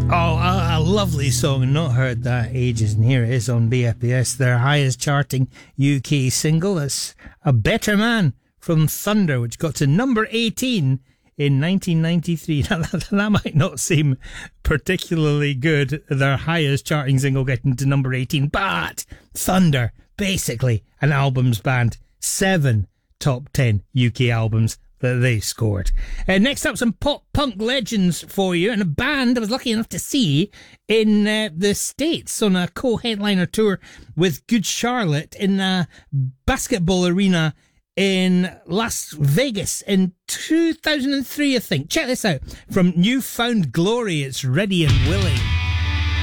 Oh, a lovely song. Not heard that ages, and here it is on BFBS, their highest charting UK single. That's A Better Man from Thunder, which got to number 18 in 1993. That might not seem particularly good, their highest charting single getting to number 18, but Thunder, basically an albums band. 7 top 10 UK albums that they scored. Next up, some pop-punk legends for you, and a band I was lucky enough to see in the States on a co-headliner tour with Good Charlotte in a basketball arena in Las Vegas in 2003, I think. Check this out. From Newfound Glory, it's Ready and Willing.